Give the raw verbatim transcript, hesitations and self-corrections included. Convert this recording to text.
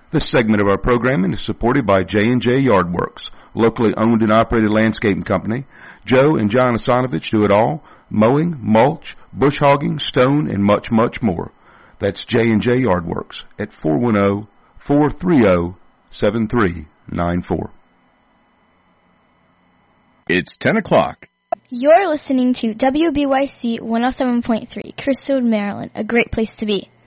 This segment of our programming is supported by J and J Yardworks, locally owned and operated landscaping company. Joe and John Asanovich do it all: mowing, mulch, bush hogging, stone, and much, much more. That's J and J Yardworks at four one zero, four three zero, seven three nine four. It's ten o'clock. You're listening to W B Y C one oh seven point three, Crystal, Maryland, a great place to be.